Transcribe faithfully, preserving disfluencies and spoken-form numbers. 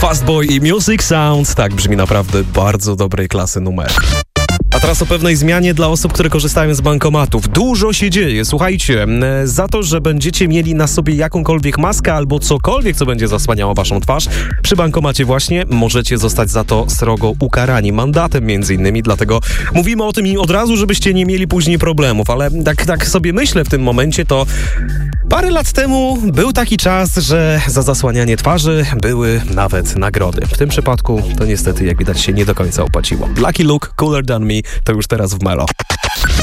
Fastboy i Music Sound. Tak brzmi naprawdę bardzo dobrej klasy numer. A teraz o pewnej zmianie dla osób, które korzystają z bankomatów. Dużo się dzieje. Słuchajcie, za to, że będziecie mieli na sobie jakąkolwiek maskę albo cokolwiek, co będzie zasłaniało waszą twarz, przy bankomacie właśnie możecie zostać za to srogo ukarani. Mandatem między innymi, dlatego mówimy o tym i od razu, żebyście nie mieli później problemów. Ale tak, tak sobie myślę w tym momencie, to parę lat temu był taki czas, że za zasłanianie twarzy były nawet nagrody. W tym przypadku to niestety, jak widać, się nie do końca opłaciło. Lucky Luke, Cooler Than Me, to już teraz w Melo.